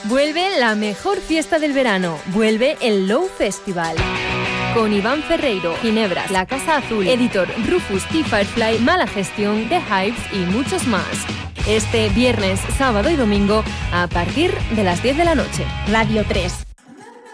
Vuelve la mejor fiesta del verano. Vuelve el Low Festival. Con Iván Ferreiro, Ginebras, La Casa Azul, Editor, Rufus T. Firefly, Mala Gestión, The Hypes y muchos más. Este viernes, sábado y domingo a partir de las 10 de la noche. Radio 3.